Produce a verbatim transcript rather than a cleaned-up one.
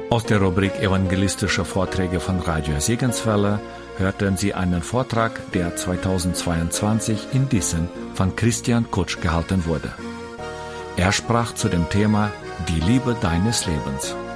Aus der Rubrik Evangelistische Vorträge von Radio Segenswelle hörten Sie einen Vortrag, der zweitausendzweiundzwanzig in Diesen von Christian Kutsch gehalten wurde. Er sprach zu dem Thema Die Liebe deines Lebens.